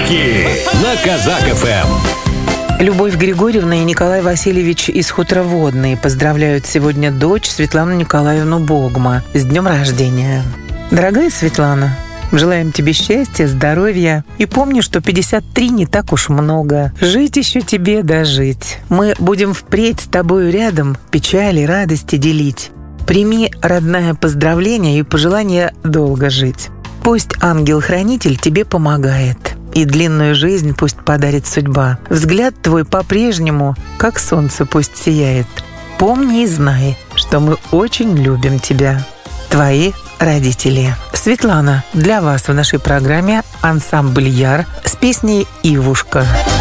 Подарки на Казак ФМ. Любовь Григорьевна и Николай Васильевич из Хутороводной поздравляют сегодня дочь Светлану Николаевну Богма с днем рождения. Дорогая Светлана, желаем тебе счастья, здоровья. И помни, что 53 не так уж много. Жить еще тебе дожить. Мы будем впредь с тобою рядом печали, радости делить. Прими, родная, поздравления и пожелания долго жить. Пусть ангел-хранитель тебе помогает. И длинную жизнь пусть подарит судьба. Взгляд твой по-прежнему, как солнце, пусть сияет. Помни и знай, что мы очень любим тебя. Твои родители. Светлана, для вас в нашей программе ансамбль «Яр» с песней «Ивушка».